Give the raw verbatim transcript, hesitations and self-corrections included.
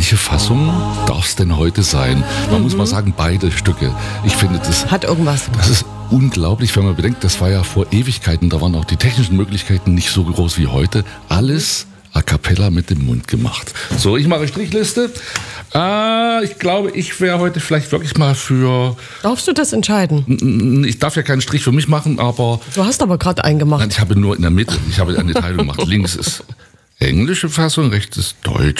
welche Fassung darf es denn heute sein? Man mhm. muss mal sagen, beide Stücke. Ich finde, das hat irgendwas. Das ist unglaublich, wenn man bedenkt, das war ja vor Ewigkeiten, da waren auch die technischen Möglichkeiten nicht so groß wie heute. Alles a cappella mit dem Mund gemacht. So, ich mache Strichliste. Äh, ich glaube, ich wäre heute vielleicht wirklich mal für... Darfst du das entscheiden? Ich darf ja keinen Strich für mich machen, aber... Du hast aber gerade einen gemacht. Nein, ich habe nur in der Mitte, ich habe eine Teilung gemacht. Links ist englische Fassung, rechts ist deutsche.